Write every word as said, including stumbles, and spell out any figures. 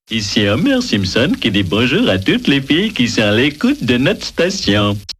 Ici Homer Simpson qui dit bonjour à toutes les filles qui sont à l'écoute de notre station.